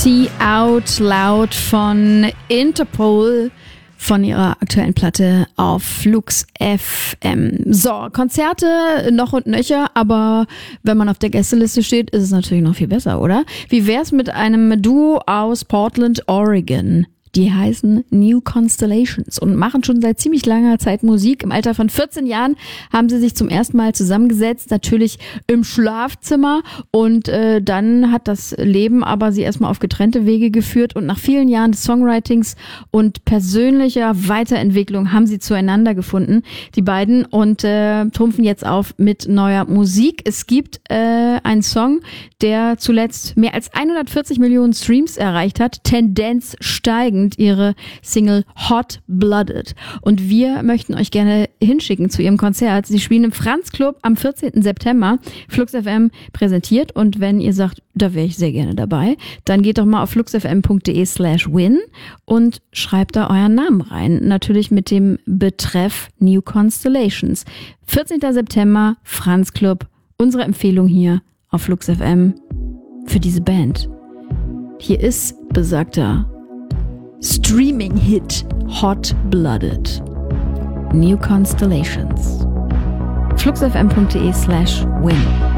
See Out Loud von Interpol von ihrer aktuellen Platte auf Flux FM. So, Konzerte noch und nöcher, aber wenn man auf der Gästeliste steht, ist es natürlich noch viel besser, oder? Wie wär's mit einem Duo aus Portland, Oregon? Die heißen New Constellations und machen schon seit ziemlich langer Zeit Musik. Im Alter von 14 Jahren haben sie sich zum ersten Mal zusammengesetzt, natürlich im Schlafzimmer. Und dann hat das Leben aber sie erstmal auf getrennte Wege geführt. Und nach vielen Jahren des Songwritings und persönlicher Weiterentwicklung haben sie zueinander gefunden, die beiden, und trumpfen jetzt auf mit neuer Musik. Es gibt einen Song, der zuletzt mehr als 140 Millionen Streams erreicht hat, Tendenz steigend, ihre Single Hot Blooded. Und wir möchten euch gerne hinschicken zu ihrem Konzert. Sie spielen im Franz Club am 14. September. Flux FM präsentiert, und wenn ihr sagt, da wäre ich sehr gerne dabei, dann geht doch mal auf fluxfm.de/win und schreibt da euren Namen rein. Natürlich mit dem Betreff New Constellations. 14. September, Franz Club. Unsere Empfehlung hier auf Flux FM für diese Band. Hier ist besagter Streaming-Hit Hot Blooded. New Constellations. fluxfm.de/win